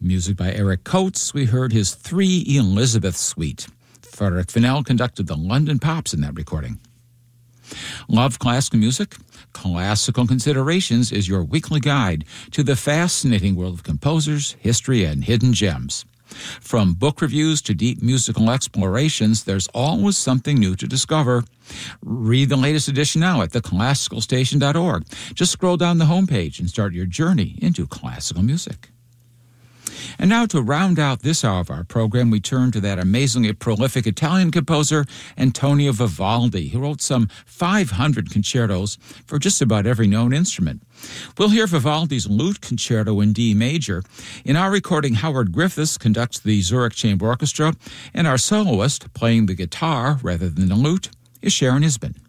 Music by Eric Coates. We heard his 3 Elizabeth Suite. Frederick Fennell conducted the London Pops in that recording. Love classical music? Classical Considerations is your weekly guide to the fascinating world of composers, history, and hidden gems. From book reviews to deep musical explorations, there's always something new to discover. Read the latest edition now at theclassicalstation.org. Just scroll down the homepage and start your journey into classical music. And now to round out this hour of our program, we turn to that amazingly prolific Italian composer, Antonio Vivaldi, who wrote some 500 concertos for just about every known instrument. We'll hear Vivaldi's Lute Concerto in D major. In our recording, Howard Griffiths conducts the Zurich Chamber Orchestra, and our soloist, playing the guitar rather than the lute, is Sharon Isbin.